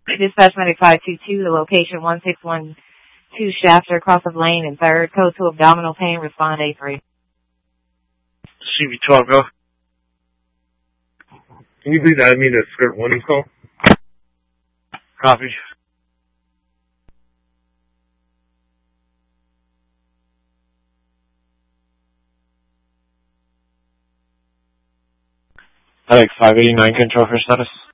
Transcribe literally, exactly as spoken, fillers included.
Dispatch medic five two two, the location one six one two Shafter, across of lane and third, code two abdominal pain, respond A three. C V twelve, go. Can you please add me to script one call? Copy. Medic five eighty-nine, control for status.